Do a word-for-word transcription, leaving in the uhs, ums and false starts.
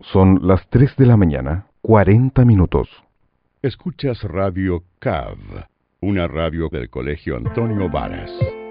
Son las tres de la mañana, cuarenta minutos. Escuchas Radio C A V, una radio del Colegio Antonio Varas.